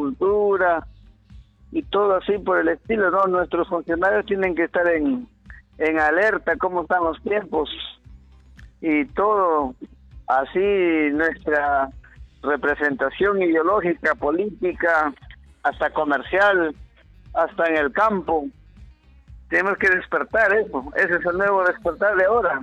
cultura y todo así por el estilo, ¿no? Nuestros funcionarios tienen que estar en alerta cómo están los tiempos y todo así, nuestra representación ideológica, política, hasta comercial, hasta en el campo. Tenemos que despertar eso, ese es el nuevo despertar de ahora.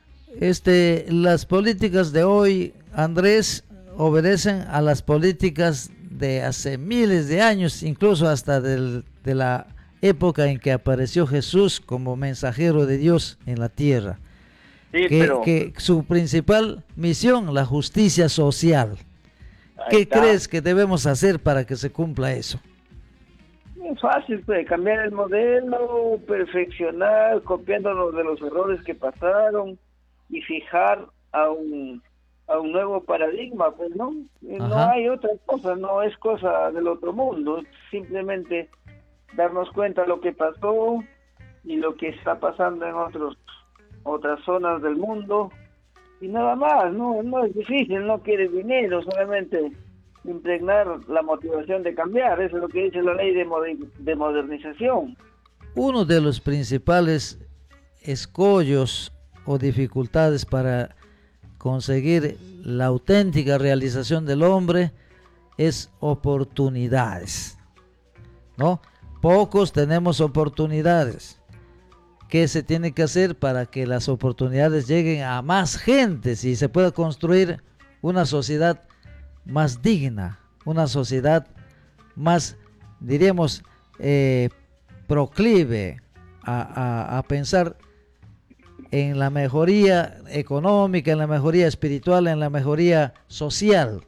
Las políticas de hoy, Andrés, obedecen a las políticas de hace miles de años, incluso hasta de la época en que apareció Jesús como mensajero de Dios en la tierra. Sí, que su principal misión, la justicia social. ¿Qué crees que debemos hacer para que se cumpla eso? Es fácil, pues, cambiar el modelo, perfeccionar, copiándonos de los errores que pasaron y fijar a un nuevo paradigma, pues, ¿no? Ajá. No hay otra cosa, no es cosa del otro mundo, simplemente darnos cuenta de lo que pasó y lo que está pasando en otras zonas del mundo y nada más. No es difícil, no quiere dinero, solamente impregnar la motivación de cambiar. Eso es lo que dice la ley de modernización. Uno de los principales escollos o dificultades para conseguir la auténtica realización del hombre es oportunidades, ¿no? Pocos tenemos oportunidades. ¿Qué se tiene que hacer para que las oportunidades lleguen a más gente y se pueda construir una sociedad más digna, una sociedad más, diríamos, proclive a pensar en la mejoría económica, en la mejoría espiritual, en la mejoría social?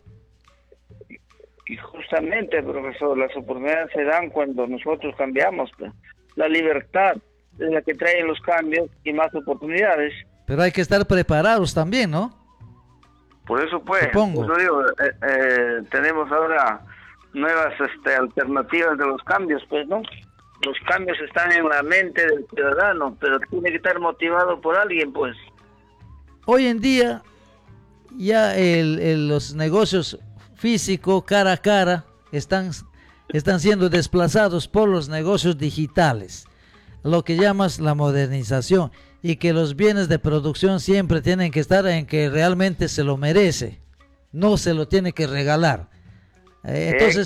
Y justamente, profesor, las oportunidades se dan cuando nosotros cambiamos, pues. La libertad es la que trae los cambios y más oportunidades. Pero hay que estar preparados también, ¿no? Por eso, pues, Supongo. yo digo, tenemos ahora nuevas alternativas de los cambios, pues, ¿no? Los cambios están en la mente del ciudadano, pero tiene que estar motivado por alguien, pues. Hoy en día ya los negocios físicos cara a cara están siendo desplazados por los negocios digitales, lo que llamas la modernización, y que los bienes de producción siempre tienen que estar en que realmente se lo merece, no se lo tiene que regalar. Entonces,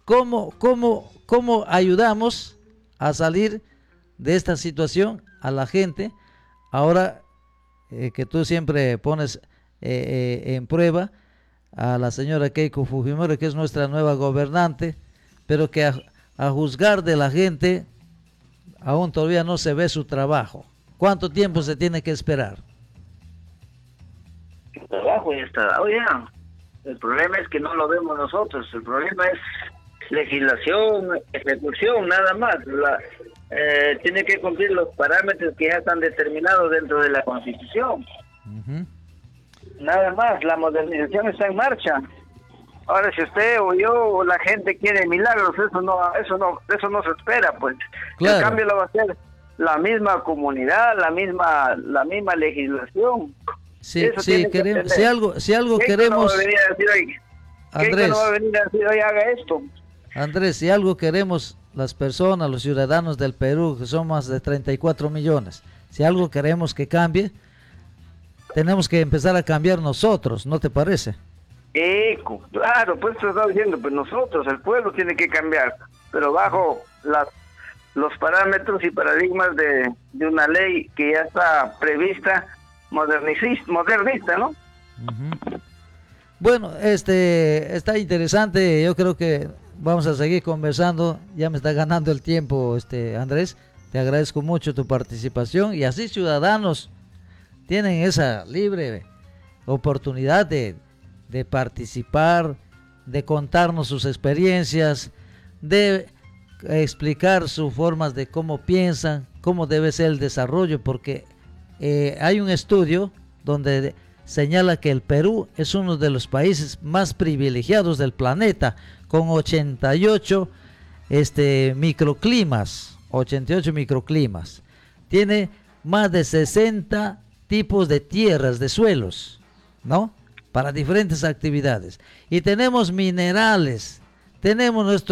¿cómo ayudamos a salir de esta situación a la gente? Ahora que tú siempre pones en prueba a la señora Keiko Fujimori, que es nuestra nueva gobernante, pero que a juzgar de la gente aún todavía no se ve su trabajo. ¿Cuánto tiempo se tiene que esperar? El trabajo ya está dado ya. El problema es que no lo vemos nosotros. El problema es legislación, ejecución, nada más. Tiene que cumplir los parámetros que ya están determinados dentro de la Constitución. Uh-huh. Nada más, la modernización está en marcha. Ahora, si usted o yo o la gente quiere milagros, eso no se espera, pues. Claro. El cambio lo va a hacer la misma comunidad, la misma legislación. Sí, queremos, si algo queremos, Andrés, no va a venir a decir hoy haga esto. Andrés, si algo queremos las personas, los ciudadanos del Perú, que son más de 34 millones, si algo queremos que cambie, tenemos que empezar a cambiar nosotros, ¿no te parece? Claro, pues te estaba diciendo, pues nosotros, el pueblo tiene que cambiar, pero bajo los parámetros y paradigmas de una ley que ya está prevista, modernista, ¿no? Uh-huh. Bueno, está interesante. Yo creo que vamos a seguir conversando. Ya me está ganando el tiempo, Andrés. Te agradezco mucho tu participación, y así ciudadanos tienen esa libre oportunidad de participar, de contarnos sus experiencias, de explicar sus formas de cómo piensan, cómo debe ser el desarrollo, porque hay un estudio donde señala que el Perú es uno de los países más privilegiados del planeta, con 88 microclimas, tiene más de 60 tipos de tierras, de suelos, ¿no?, para diferentes actividades, y tenemos minerales, tenemos nuestro